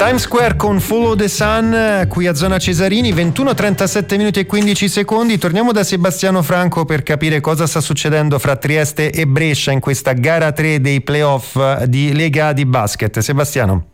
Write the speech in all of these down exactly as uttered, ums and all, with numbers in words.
Times Square con Follow the Sun qui a Zona Cesarini, ventuno trentasette minuti e quindici secondi. Torniamo da Sebastiano Franco per capire cosa sta succedendo fra Trieste e Brescia in questa gara tre dei playoff di Lega di basket. Sebastiano.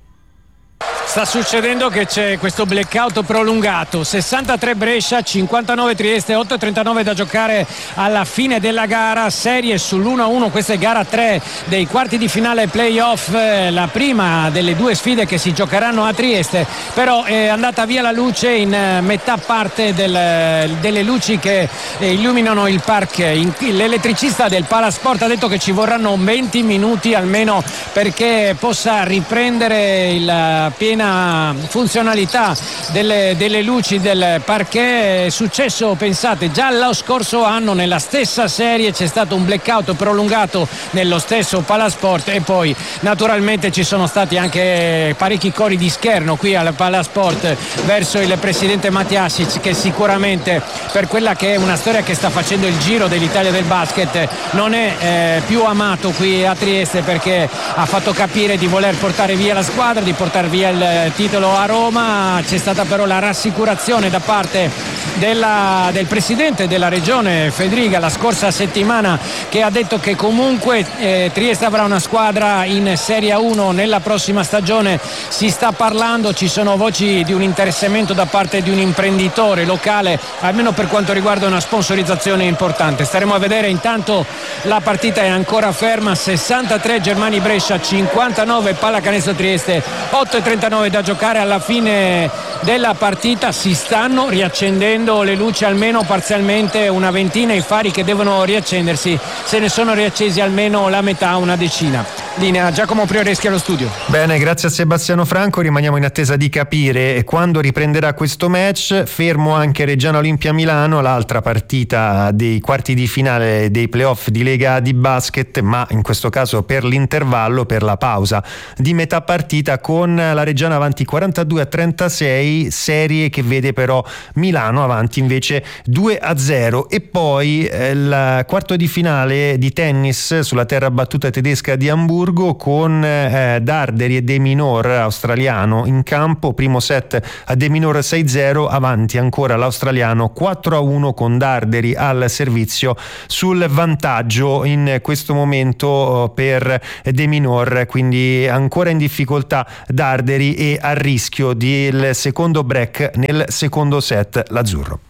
Sta succedendo che c'è questo blackout prolungato, sessantatré Brescia, cinquantanove Trieste, otto e trentanove da giocare alla fine della gara, serie sull'uno a uno. Questa è gara tre dei quarti di finale playoff, la prima delle due sfide che si giocheranno a Trieste, però è andata via la luce in metà parte del, delle luci che illuminano il parquet. L'elettricista del Palasport ha detto che ci vorranno venti minuti almeno perché possa riprendere il piena funzionalità delle, delle luci del parquet. È successo, pensate, già lo scorso anno nella stessa serie c'è stato un blackout prolungato nello stesso Palasport e poi naturalmente ci sono stati anche parecchi cori di scherno qui al Palasport verso il presidente Matjasic, che sicuramente per quella che è una storia che sta facendo il giro dell'Italia del basket non è eh, più amato qui a Trieste, perché ha fatto capire di voler portare via la squadra, di portare via il titolo a Roma. C'è stata però la rassicurazione da parte della, del presidente della regione Fedriga la scorsa settimana, che ha detto che comunque eh, Trieste avrà una squadra in Serie uno nella prossima stagione. Si sta parlando, ci sono voci di un interessamento da parte di un imprenditore locale, almeno per quanto riguarda una sponsorizzazione importante. Staremo a vedere. Intanto la partita è ancora ferma, sessantatré Germani Brescia, cinquantanove Pallacanestro Trieste, otto e trentanove da giocare. Alla fine della partita si stanno riaccendendo le luci, almeno parzialmente, una ventina i fari che devono riaccendersi, se ne sono riaccesi almeno la metà, una decina. Linea Giacomo Prioreschi allo studio. Bene, grazie a Sebastiano Franco. Rimaniamo in attesa di capire quando riprenderà questo match. Fermo anche Reggiana Olimpia Milano, l'altra partita dei quarti di finale dei playoff di Lega di basket, ma in questo caso per l'intervallo, per la pausa di metà partita, con la Reggiana avanti quarantadue a trentasei, serie che vede però Milano avanti invece due a zero. E poi eh, il quarto di finale di tennis sulla terra battuta tedesca di Amburgo, con eh, Darderi e De Minaur australiano in campo. Primo set a De Minaur sei a zero, avanti ancora l'australiano quattro a uno con Darderi al servizio sul vantaggio in questo momento per De Minaur, quindi ancora in difficoltà Darderi e a rischio del secondo break nel secondo set l'azzurro.